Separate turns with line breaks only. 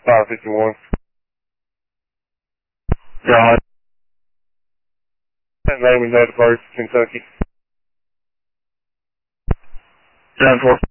551.
God.
That name is Edinburgh, Kentucky.
10-4.